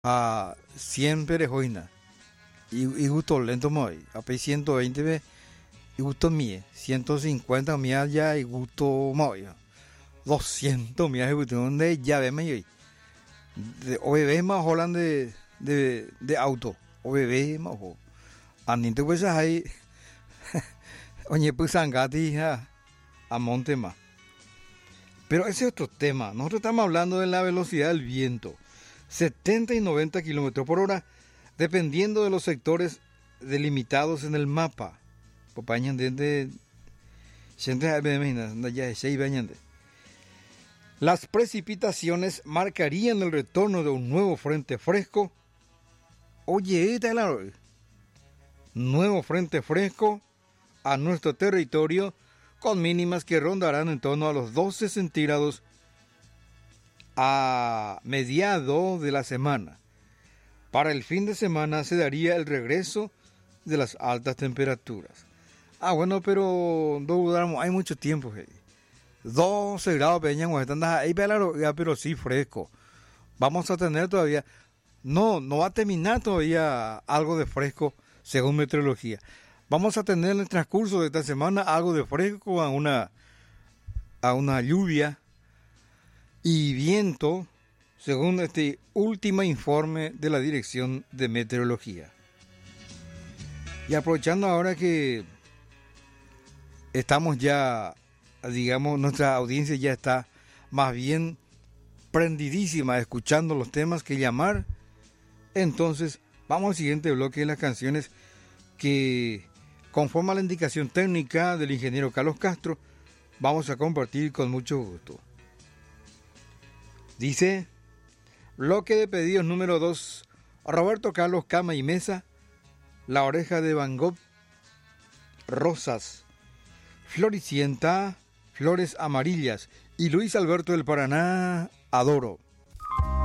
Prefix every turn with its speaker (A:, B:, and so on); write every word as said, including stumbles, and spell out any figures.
A: a cien perejoina y, y gusto lento muy, a ciento veinte ve y gusto mie, ciento cincuenta mía ya y gusto muy, doscientos mía y gusto donde ya ve me hoy, hoy ve más Holland de, de, de auto, hoy ve más o, aninte pues ahí, oye pues angati a, a monte más. Pero ese es otro tema. Nosotros estamos hablando de la velocidad del viento. setenta y noventa kilómetros por hora, dependiendo de los sectores delimitados en el mapa. Las precipitaciones marcarían el retorno de un nuevo frente fresco. Oye, claro, nuevo frente fresco a nuestro territorio, con mínimas que rondarán en torno a los doce centígrados a mediados de la semana. Para el fin de semana se daría el regreso de las altas temperaturas. Ah, bueno, pero no dudamos, hay mucho tiempo. doce grados, peña, pero sí fresco. Vamos a tener todavía, no, no va a terminar todavía algo de fresco según meteorología. Vamos a tener en el transcurso de esta semana algo de fresco a una, a una lluvia y viento, según este último informe de la Dirección de Meteorología. Y aprovechando ahora que estamos ya, digamos, nuestra audiencia ya está más bien prendidísima escuchando los temas que llamar, entonces vamos al siguiente bloque de las canciones que, conforme a la indicación técnica del ingeniero Carlos Castro, vamos a compartir con mucho gusto. Dice, bloque de pedidos número dos, Roberto Carlos Cama y Mesa, La Oreja de Van Gogh, Rosas, Floricienta, Flores Amarillas y Luis Alberto del Paraná, Adoro.